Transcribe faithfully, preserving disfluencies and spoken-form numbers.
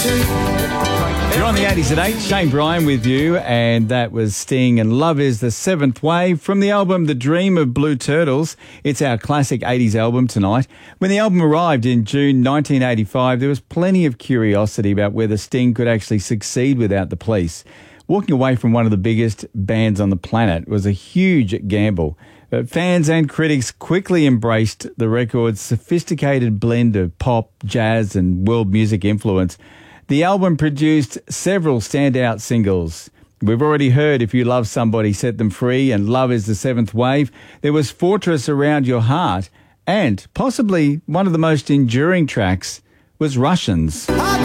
You're on the eighties at eight. Shane Bryan with you, and that was Sting and Love is the Seventh Wave from the album The Dream of Blue Turtles. It's our classic eighties album tonight. When the album arrived in June nineteen eighty-five, there was plenty of curiosity about whether Sting could actually succeed without the Police. Walking away from one of the biggest bands on the planet was a huge gamble. But fans and critics quickly embraced the record's sophisticated blend of pop, jazz and world music influence. The album produced several standout singles. We've already heard If You Love Somebody, Set Them Free and Love is the Seventh Wave. There was Fortress Around Your Heart, and possibly one of the most enduring tracks was Russians.